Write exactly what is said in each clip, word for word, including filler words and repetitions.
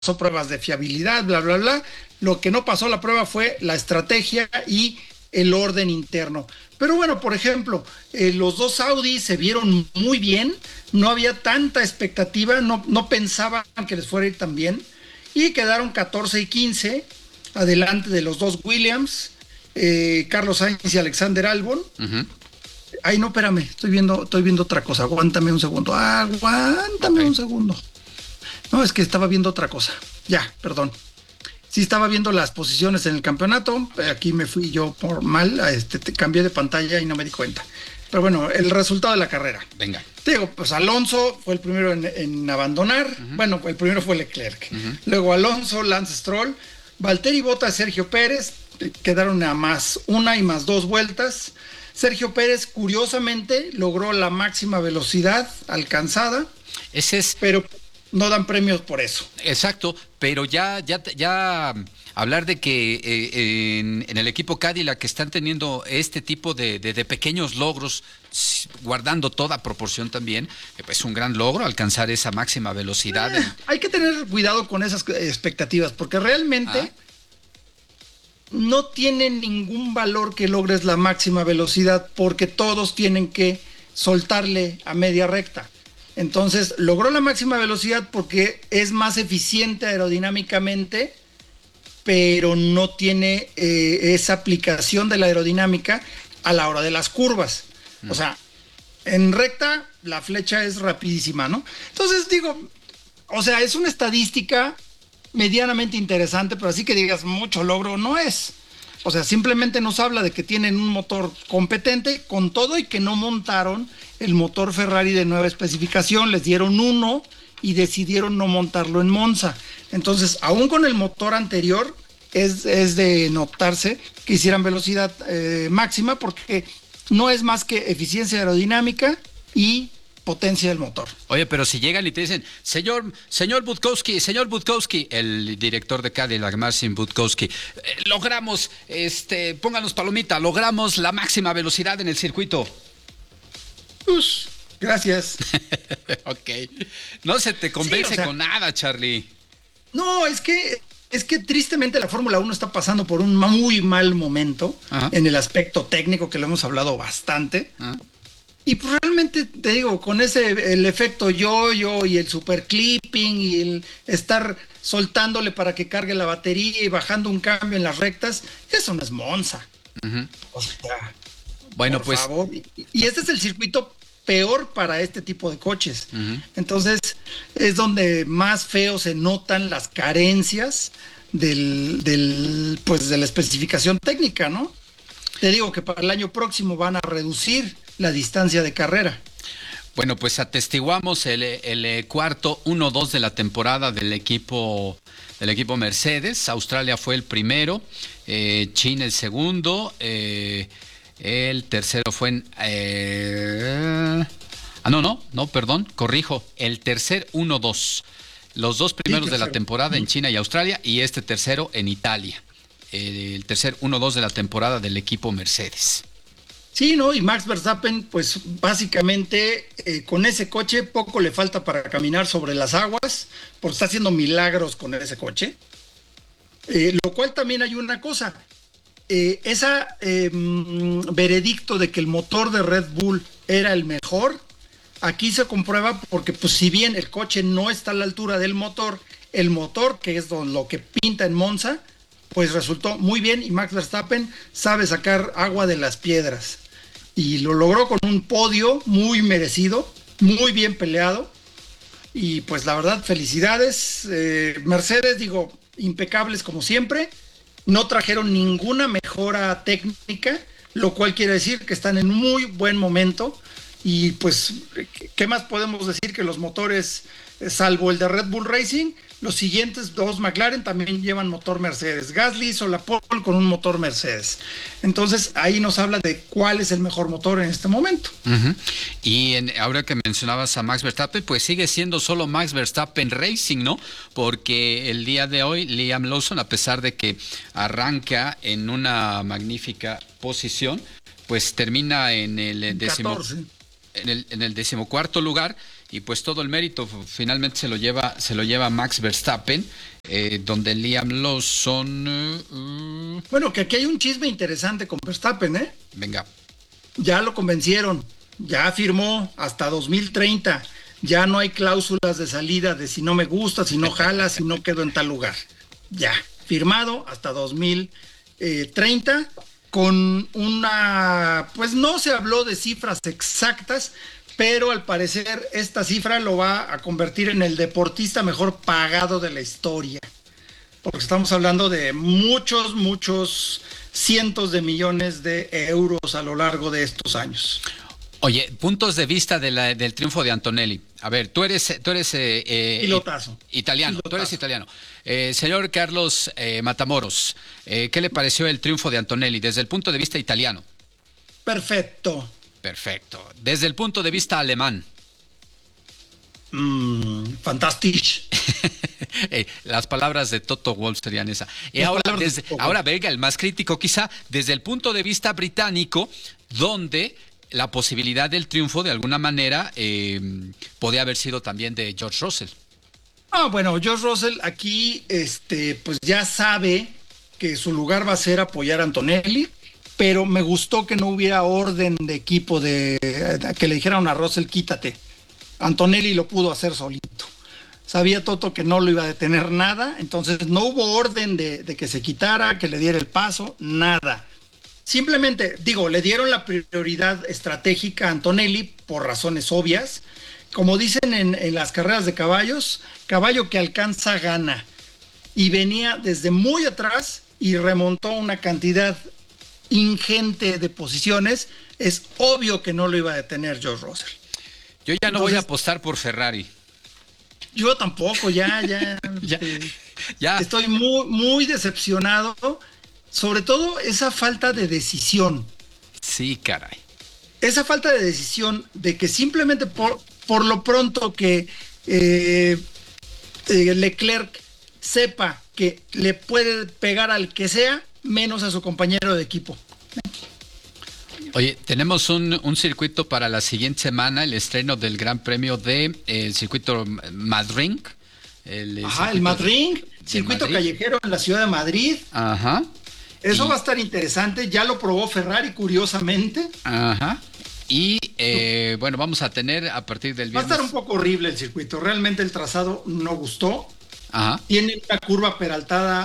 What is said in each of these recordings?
pasó pruebas de fiabilidad, bla, bla, bla. Lo que no pasó la prueba fue la estrategia y el orden interno. Pero bueno, por ejemplo, eh, los dos Audi se vieron muy bien, no había tanta expectativa, no, no pensaban que les fuera a ir tan bien, y quedaron catorce y quince, adelante de los dos Williams, eh, Carlos Sainz y Alexander Albon. Uh-huh. Ay, no, espérame, estoy viendo, estoy viendo otra cosa, aguántame un segundo, aguántame okay. un segundo. No, es que estaba viendo otra cosa, ya, perdón. Sí, estaba viendo las posiciones en el campeonato. Aquí me fui yo por mal, este, te cambié de pantalla y no me di cuenta. Pero bueno, el resultado de la carrera. Venga. Te digo, pues Alonso fue el primero en, en abandonar. Uh-huh. Bueno, el primero fue Leclerc. Uh-huh. Luego Alonso, Lance Stroll, Valtteri Bottas, Sergio Pérez. Quedaron a más una y más dos vueltas. Sergio Pérez, curiosamente, logró la máxima velocidad alcanzada. Ese es... Pero no dan premios por eso. Exacto, pero ya, ya, ya hablar de que eh, en, en el equipo Cadillac están teniendo este tipo de, de, de pequeños logros, guardando toda proporción también, es pues un gran logro alcanzar esa máxima velocidad. Eh, hay que tener cuidado con esas expectativas, porque realmente ah. no tiene ningún valor que logres la máxima velocidad, porque todos tienen que soltarle a media recta. Entonces, logró la máxima velocidad porque es más eficiente aerodinámicamente, pero no tiene eh, esa aplicación de la aerodinámica a la hora de las curvas. Mm. O sea, en recta la flecha es rapidísima, ¿no? Entonces, digo, o sea, es una estadística medianamente interesante, pero así que digas mucho logro no es. O sea, simplemente nos habla de que tienen un motor competente con todo y que no montaron el motor Ferrari de nueva especificación, les dieron uno y decidieron no montarlo en Monza. Entonces, aún con el motor anterior, es, es de notarse que hicieran velocidad eh, máxima, porque no es más que eficiencia aerodinámica y potencia del motor. Oye, pero si llegan y te dicen, señor, señor Budkowski, señor Budkowski, el director de Cadillac, Marcin Budkowski, eh, logramos, este, pónganos palomita, logramos la máxima velocidad en el circuito. Pues, gracias. Ok. No se te convence sí, o sea, con nada, Charlie. No, es que, es que tristemente la Fórmula uno está pasando por un muy mal momento. Ajá. En el aspecto técnico, que lo hemos hablado bastante. Ajá. Y pues realmente, te digo, con ese, el efecto yo-yo y el super clipping y el estar soltándole para que cargue la batería y bajando un cambio en las rectas, eso no es Monza. Uh-huh. O sea, bueno, por pues... favor. Y, y este es el circuito peor para este tipo de coches. Uh-huh. Entonces, es donde más feo se notan las carencias del, del, pues, de la especificación técnica, ¿no? Te digo que para el año próximo van a reducir la distancia de carrera. Bueno, pues atestiguamos el, el cuarto uno dos de la temporada del equipo del equipo Mercedes. Australia fue el primero, eh, China el segundo, eh, el tercero fue en... Eh, ah, no, no, no, perdón, corrijo, el tercer uno dos. Los dos primeros sí, de la temporada en China y Australia, y este tercero en Italia. El tercer uno dos de la temporada del equipo Mercedes. Sí, ¿no? Y Max Verstappen, pues básicamente eh, con ese coche poco le falta para caminar sobre las aguas, porque está haciendo milagros con ese coche. Eh, lo cual también hay una cosa, eh, ese eh, veredicto de que el motor de Red Bull era el mejor, aquí se comprueba porque pues si bien el coche no está a la altura del motor, el motor, que es lo que pinta en Monza, pues resultó muy bien y Max Verstappen sabe sacar agua de las piedras. Y lo logró con un podio muy merecido, muy bien peleado. Y pues la verdad, felicidades. Eh, Mercedes, digo, impecables como siempre. No trajeron ninguna mejora técnica, lo cual quiere decir que están en muy buen momento. Y pues, ¿qué más podemos decir que los motores, salvo el de Red Bull Racing? Los siguientes dos McLaren también llevan motor Mercedes. Gasly hizo la pole con un motor Mercedes. Entonces, ahí nos habla de cuál es el mejor motor en este momento. Uh-huh. Y en, ahora que mencionabas a Max Verstappen, pues sigue siendo solo Max Verstappen Racing, ¿no? Porque el día de hoy, Liam Lawson, a pesar de que arranca en una magnífica posición, pues termina en el décimo, en el, en el decimocuarto lugar. Y pues todo el mérito finalmente se lo lleva se lo lleva Max Verstappen, eh, donde Liam Lawson... Uh, bueno, que aquí hay un chisme interesante con Verstappen, ¿eh? Venga. Ya lo convencieron, ya firmó hasta dos mil treinta, ya no hay cláusulas de salida de si no me gusta, si no jala, si no quedo en tal lugar. Ya, firmado hasta dos mil treinta, con una, pues no se habló de cifras exactas, pero al parecer esta cifra lo va a convertir en el deportista mejor pagado de la historia, porque estamos hablando de muchos, muchos cientos de millones de euros a lo largo de estos años. Oye, puntos de vista de la, del triunfo de Antonelli. A ver, tú eres, tú eres eh, eh, pilotazo. Italiano, Pilotazo. Tú eres italiano. Eh, señor Carlos eh, Matamoros, eh, ¿qué le pareció el triunfo de Antonelli desde el punto de vista italiano? Perfecto. Perfecto. Desde el punto de vista alemán. Mm, fantastisch. eh, las palabras de Toto Wolff serían esa. Y ahora, desde, ahora, venga, el más crítico quizá, desde el punto de vista británico, donde la posibilidad del triunfo de alguna manera eh, podía haber sido también de George Russell. Ah, bueno, George Russell aquí este, pues ya sabe que su lugar va a ser apoyar a Antonelli, pero me gustó que no hubiera orden de equipo de, de que le dijeran a Russell quítate. Antonelli lo pudo hacer solito. Sabía Toto que no lo iba a detener nada, entonces no hubo orden de, de que se quitara, que le diera el paso, nada. Simplemente, digo, le dieron la prioridad estratégica a Antonelli por razones obvias. Como dicen en, en las carreras de caballos, caballo que alcanza gana. Y venía desde muy atrás y remontó una cantidad ingente de posiciones. Es obvio que no lo iba a detener George Russell. Yo ya no Entonces, voy a apostar por Ferrari. Yo tampoco, ya, ya. ya, eh, ya. Estoy muy, muy decepcionado. Sobre todo esa falta de decisión. Sí, caray. Esa falta de decisión de que simplemente por, por lo pronto que eh, eh, Leclerc sepa que le puede pegar al que sea, menos a su compañero de equipo. Oye, tenemos un, un circuito para la siguiente semana, el estreno del Gran Premio de eh, el circuito Madrid. El Ajá, el Madrid, circuito Madrid. Callejero en la ciudad de Madrid. Ajá. Eso y... va a estar interesante, ya lo probó Ferrari, curiosamente. Ajá. Y eh, bueno, vamos a tener a partir del viernes... Va a estar un poco horrible el circuito, realmente el trazado no gustó. Ajá. Tiene una curva peraltada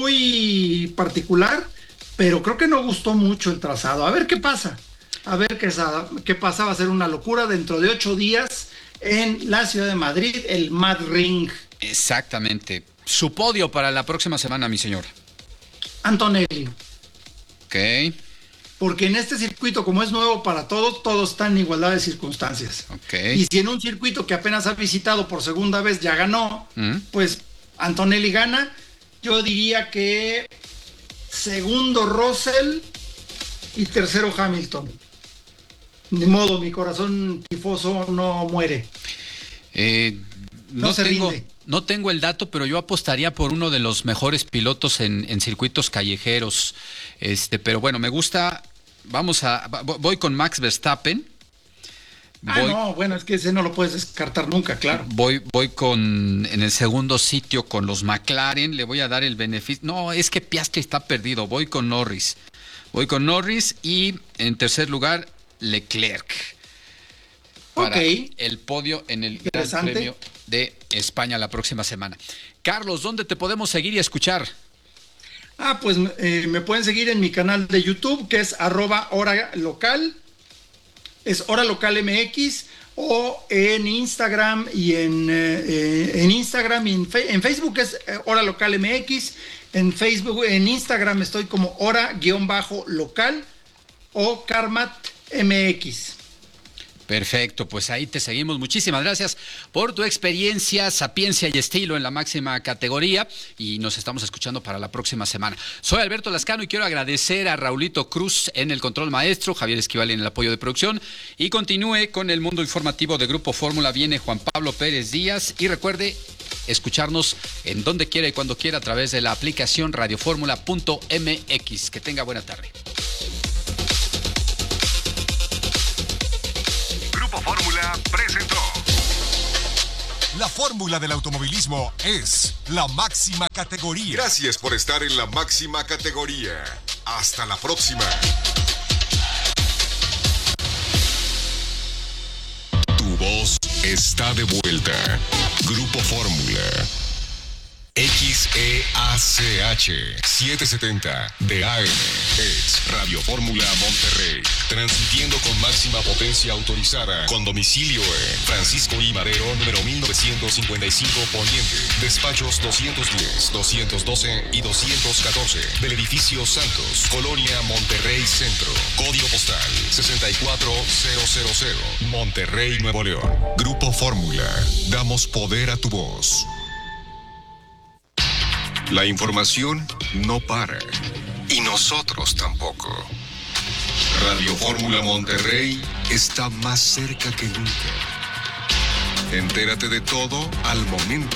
muy particular, pero creo que no gustó mucho el trazado. A ver qué pasa, a ver qué, qué pasa, va a ser una locura dentro de ocho días en la ciudad de Madrid, el Mad Ring. Exactamente. Su podio para la próxima semana, mi señor. Antonelli. Ok. Porque en este circuito, como es nuevo para todos, todos están en igualdad de circunstancias. Ok. Y si en un circuito que apenas ha visitado por segunda vez ya ganó, ¿Mm? pues Antonelli gana. Yo diría que segundo Russell y tercero Hamilton. Ni modo, mi corazón tifoso no muere. Eh, no, no se tengo... rinde. No tengo el dato, pero yo apostaría por uno de los mejores pilotos en, en circuitos callejeros. Este, pero bueno, me gusta. Vamos a. Voy con Max Verstappen. Voy, ah, no, bueno, es que ese no lo puedes descartar nunca, claro. Voy, voy con en el segundo sitio con los McLaren. Le voy a dar el beneficio. No, es que Piastri está perdido. Voy con Norris. Voy con Norris y en tercer lugar Leclerc. Para okay. el podio en el Gran Premio de España la próxima semana. Carlos, ¿dónde te podemos seguir y escuchar? Ah, pues eh, me pueden seguir en mi canal de YouTube, que es arroba hora local, es hora local M X, o en Instagram y en, eh, en Instagram y en, fe, en Facebook es hora local M X, en Facebook, en Instagram estoy como hora-local o Karmat M X. Perfecto, pues ahí te seguimos. Muchísimas gracias por tu experiencia, sapiencia y estilo en la máxima categoría y nos estamos escuchando para la próxima semana. Soy Alberto Lascano y quiero agradecer a Raulito Cruz en el control maestro, Javier Esquivel en el apoyo de producción y continúe con el mundo informativo de Grupo Fórmula. Viene Juan Pablo Pérez Díaz y recuerde escucharnos en donde quiera y cuando quiera a través de la aplicación radioformula punto m x. Que tenga buena tarde. Fórmula presentó La fórmula del automovilismo es la máxima categoría. Gracias por estar en la máxima categoría. Hasta la próxima. Tu voz está de vuelta. Grupo Fórmula. X E A C H setecientos setenta de A M es Radio Fórmula Monterrey, transmitiendo con máxima potencia autorizada, con domicilio en Francisco I. Madero, número mil novecientos cincuenta y cinco Poniente, despachos doscientos diez, doscientos doce y doscientos catorce, del edificio Santos, Colonia Monterrey Centro, código postal sesenta y cuatro mil, Monterrey, Nuevo León. Grupo Fórmula, damos poder a tu voz. La información no para, y nosotros tampoco. Radio Fórmula Monterrey está más cerca que nunca. Entérate de todo al momento.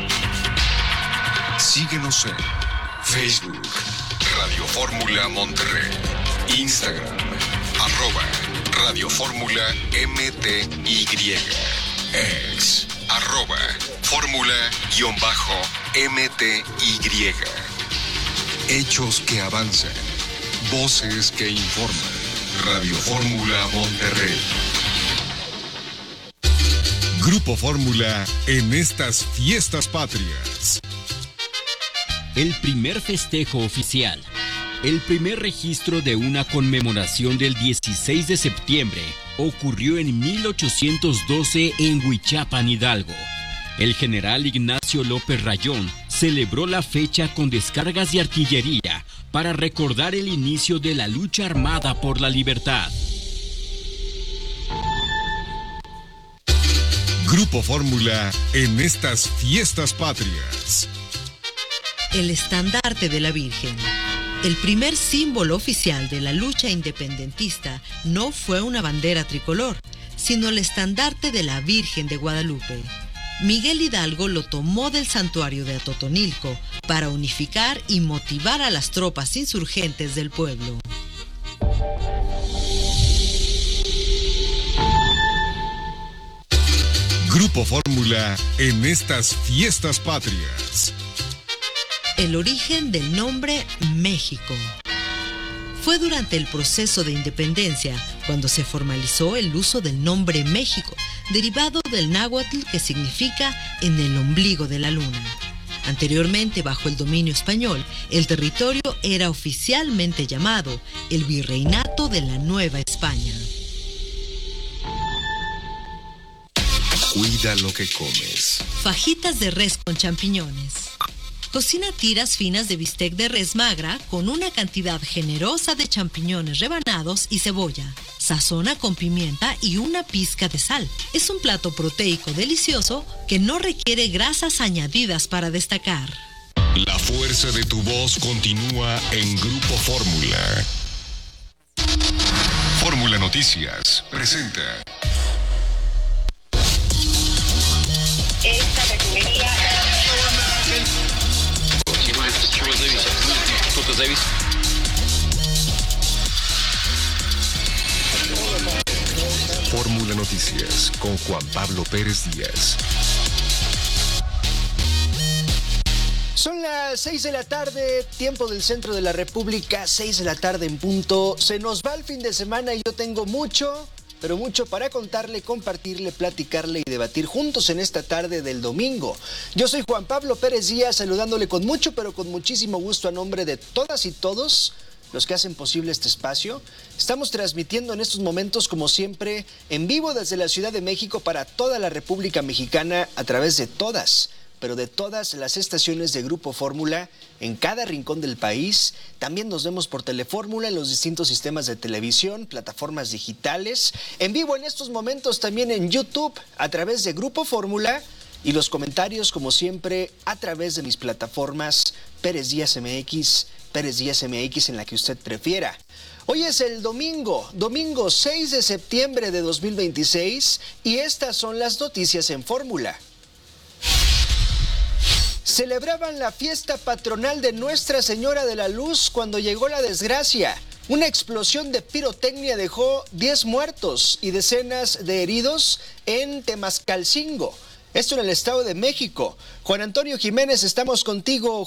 Síguenos en Facebook, Radio Fórmula Monterrey, Instagram, arroba Radio Fórmula M T Y, ex, arroba Fórmula-M T Y. Hechos que avanzan, voces que informan. Radio Fórmula Monterrey. Grupo Fórmula en estas fiestas patrias. El primer festejo oficial. El primer registro de una conmemoración del dieciséis de septiembre ocurrió en mil ochocientos doce en Huichapan, Hidalgo. El general Ignacio López Rayón celebró la fecha con descargas de artillería para recordar el inicio de la lucha armada por la libertad. Grupo Fórmula en estas fiestas patrias. El estandarte de la Virgen. El primer símbolo oficial de la lucha independentista no fue una bandera tricolor, sino el estandarte de la Virgen de Guadalupe. Miguel Hidalgo lo tomó del santuario de Atotonilco para unificar y motivar a las tropas insurgentes del pueblo. Grupo Fórmula en estas fiestas patrias. El origen del nombre México. Fue durante el proceso de independencia cuando se formalizó el uso del nombre México, derivado del náhuatl que significa en el ombligo de la luna. Anteriormente, bajo el dominio español, el territorio era oficialmente llamado el Virreinato de la Nueva España. Cuida lo que comes. Fajitas de res con champiñones. Cocina tiras finas de bistec de res magra con una cantidad generosa de champiñones rebanados y cebolla. Sazona con pimienta y una pizca de sal. Es un plato proteico delicioso que no requiere grasas añadidas para destacar. La fuerza de tu voz continúa en Grupo Fórmula. Fórmula Noticias presenta. Esta refinería... Fórmula Noticias con Juan Pablo Pérez Díaz. Son las seis de la tarde, tiempo del centro de la República, seis de la tarde en punto. Se nos va el fin de semana y yo tengo mucho, pero mucho para contarle, compartirle, platicarle y debatir juntos en esta tarde del domingo. Yo soy Juan Pablo Pérez Díaz, saludándole con mucho, pero con muchísimo gusto a nombre de todas y todos los que hacen posible este espacio. Estamos transmitiendo en estos momentos, como siempre, en vivo desde la Ciudad de México para toda la República Mexicana a través de todas, pero de todas las estaciones de Grupo Fórmula en cada rincón del país. También nos vemos por Telefórmula en los distintos sistemas de televisión, plataformas digitales, en vivo en estos momentos también en YouTube a través de Grupo Fórmula y los comentarios, como siempre, a través de mis plataformas Pérez Díaz M X, Pérez Díaz M X en la que usted prefiera. Hoy es el domingo, domingo seis de septiembre de dos mil veintiséis y estas son las noticias en Fórmula. Celebraban la fiesta patronal de Nuestra Señora de la Luz cuando llegó la desgracia. Una explosión de pirotecnia dejó diez muertos y decenas de heridos en Temascalcingo. Esto en el Estado de México. Juan Antonio Jiménez, estamos contigo.